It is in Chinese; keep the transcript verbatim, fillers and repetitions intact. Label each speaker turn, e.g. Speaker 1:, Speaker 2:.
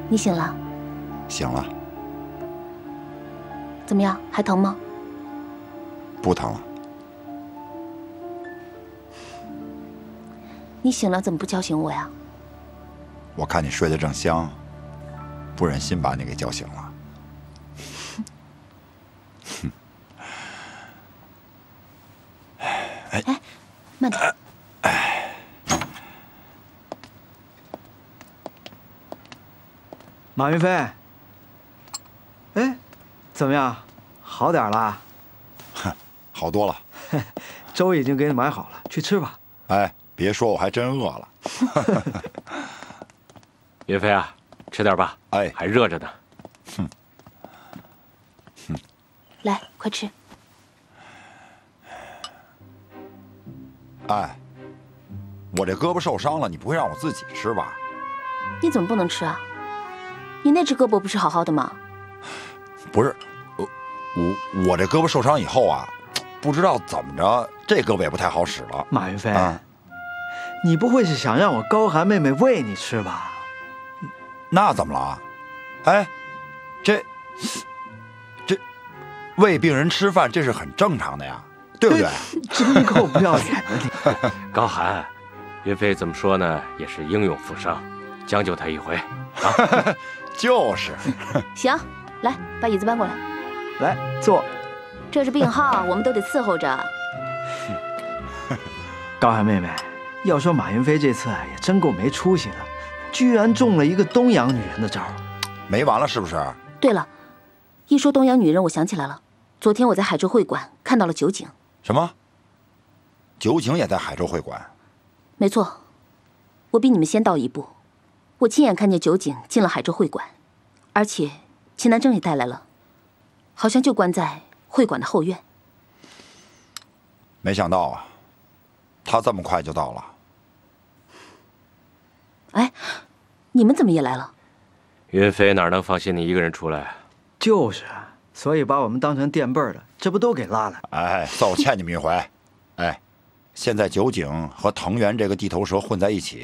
Speaker 1: 你醒了？
Speaker 2: 醒了。
Speaker 1: 怎么样？还疼吗？
Speaker 2: 不疼了。
Speaker 1: 你醒了怎么不叫醒我呀？
Speaker 2: 我看你睡得正香，不忍心把你给叫醒了。哼。
Speaker 1: 哎，慢点。
Speaker 2: 哎。
Speaker 3: 马云飞，哎，怎么样？好点了？
Speaker 2: 哼，好多了。
Speaker 3: 粥已经给你买好了，去吃吧。
Speaker 2: 哎，别说，我还真饿了。
Speaker 4: 云飞啊，吃点吧。
Speaker 2: 哎，
Speaker 4: 还热着呢。
Speaker 2: 哼。
Speaker 1: 哼。来，快吃。
Speaker 2: 哎，我这胳膊受伤了，你不会让我自己吃吧？
Speaker 1: 你怎么不能吃啊？你那只胳膊不是好好的吗？
Speaker 2: 不是，我我我这胳膊受伤以后啊，不知道怎么着，这胳膊也不太好使了。
Speaker 3: 马云飞，
Speaker 2: 啊、
Speaker 3: 你不会是想让我高寒妹妹喂你吃吧？
Speaker 2: 那怎么了？哎，这这喂病人吃饭，这是很正常的呀，对不对？
Speaker 3: 真够不要脸的你！
Speaker 4: 高寒，云飞怎么说呢，也是英勇负伤，将就他一回啊。
Speaker 2: 就是。
Speaker 1: 行，来，把椅子搬过来。
Speaker 3: 来坐。
Speaker 1: 这是病号，我们都得伺候着。
Speaker 3: 高寒妹妹，要说马云飞这次也真够没出息的，居然中了一个东洋女人的招。
Speaker 2: 没完了是不是？
Speaker 1: 对了，一说东洋女人，我想起来了，昨天我在海州会馆看到了酒井。
Speaker 2: 什么？酒井也在海州会馆？
Speaker 1: 没错，我比你们先到一步。我亲眼看见酒井进了海州会馆，而且秦南征也带来了，好像就关在会馆的后院。
Speaker 2: 没想到啊，他这么快就到了。
Speaker 1: 哎，你们怎么也来了？
Speaker 4: 云飞哪能放心你一个人出来？
Speaker 3: 就是，所以把我们当成垫背的，这不都给拉来？
Speaker 2: 哎，算我欠你们一回。哎，现在酒井和藤原这个地头蛇混在一起。